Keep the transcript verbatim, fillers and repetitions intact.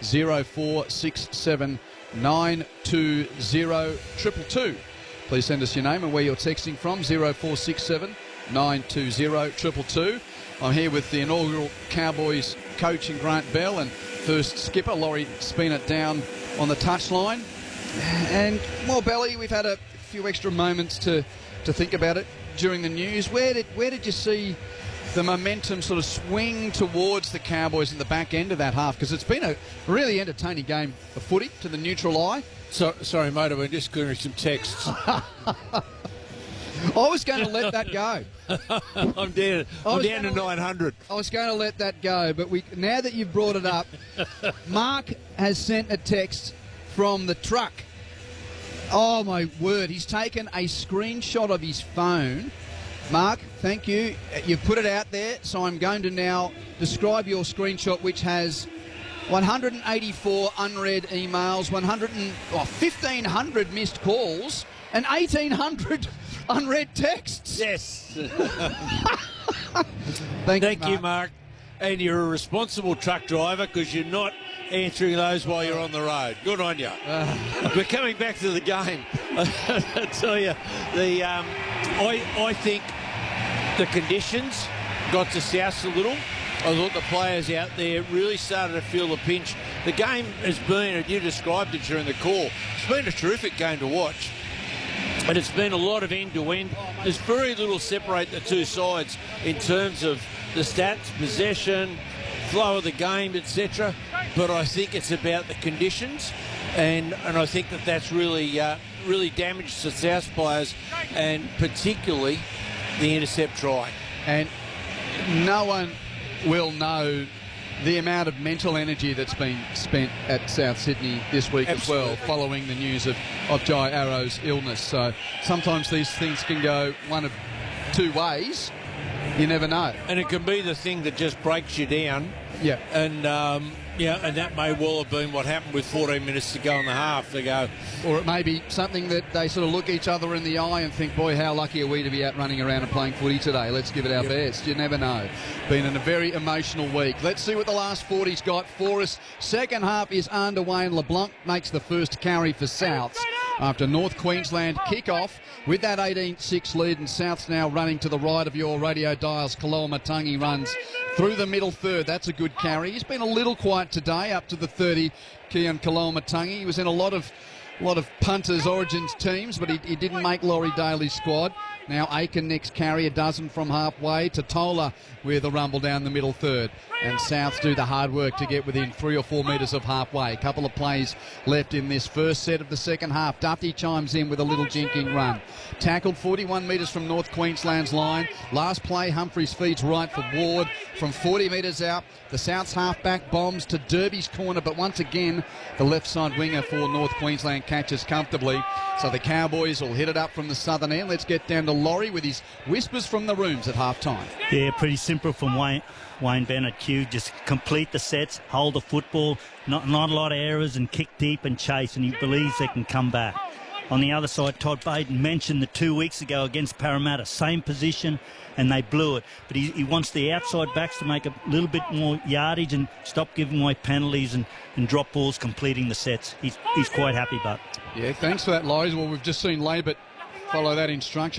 zero four six seven nine two zero triple two. Please send us your name and where you're texting from, zero four six seven nine two zero triple two. I'm here with the inaugural Cowboys coach in Grant Bell and first skipper Laurie Spinett down on the touchline. And, well, Belly, we've had a few extra moments to, to think about it during the news. Where did where did you see the momentum sort of swing towards the Cowboys in the back end of that half? Because it's been a really entertaining game of footy to the neutral eye. So, sorry, mate, we're just clearing some texts. I was going to let that go. I'm down, I'm down to nine hundred. I was going to let that go, but we now that you've brought it up, Mark has sent a text from the truck. Oh, my word. He's taken a screenshot of his phone. Mark, thank you. You've put it out there, so I'm going to now describe your screenshot, which has one hundred eighty-four unread emails, one hundred and, oh, fifteen hundred missed calls, and eighteen hundred unread texts. Yes. Thank, Thank you, you, Mark. Mark. And you're a responsible truck driver because you're not answering those while you're on the road. Good on you. Uh. We're coming back to the game. I tell you, the um, I I think the conditions got to South a little. I thought the players out there really started to feel the pinch. The game has been, and you described it during the call, it's been a terrific game to watch. And it's been a lot of end-to-end. There's very little separate the two sides in terms of the stats, possession, flow of the game, et cetera. But I think it's about the conditions, and and I think that that's really uh, really damaged the South players, and particularly the intercept try. And no one will know the amount of mental energy that's been spent at South Sydney this week Absolutely. as well, following the news of, of Jai Arrow's illness. So sometimes these things can go one of two ways. You never know. And it can be the thing that just breaks you down. Yeah. And, um, yeah, and that may well have been what happened with fourteen minutes to go in the half. They go, Or it may be something that they sort of look each other in the eye and think, boy, how lucky are we to be out running around and playing footy today. Let's give it our Yep. best. You never know. Been in a very emotional week. Let's see what the last forty's got for us. Second half is underway and LeBlanc makes the first carry for Souths after North Queensland kick-off with that eighteen six lead, and Souths now running to the right of your radio dials. Koloamatangi runs through the middle third. That's a good carry. He's been a little quiet today, up to the thirty, Keon Koloamatangi. He was in a lot of a lot of punters' Origins teams, but he, he didn't make Laurie Daly's squad. Now Aiken next carry, a dozen from halfway. to Tola with a rumble down the middle third. And Souths do the hard work to get within three or four metres of halfway. A couple of plays left in this first set of the second half. Duffy chimes in with a little jinking run. Tackled forty-one metres from North Queensland's line. Last play, Humphreys feeds right for Ward. From forty metres out, the Souths halfback bombs to Derby's corner, but once again, the left side winger for North Queensland catches comfortably. So the Cowboys will hit it up from the southern end. Let's get down to Laurie with his whispers from the rooms at half time. Yeah, pretty simple from Wayne, Wayne Bennett, Q. Just complete the sets, hold the football, not, not a lot of errors, and kick deep and chase, and he believes they can come back. On the other side, Todd Baden mentioned the two weeks ago against Parramatta, same position, and they blew it. But he, he wants the outside backs to make a little bit more yardage and stop giving away penalties and, and drop balls, completing the sets. He's, he's quite happy, but... Yeah, thanks for that, Laurie. Well, we've just seen Labert follow that instruction.